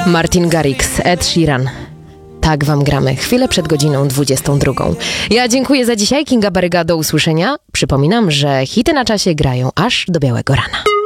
Martin Garrix, Ed Sheeran. Tak wam gramy, chwilę przed godziną 22. Ja dziękuję za dzisiaj, Kinga Baryga, do usłyszenia. Przypominam, że hity na czasie grają aż do białego rana.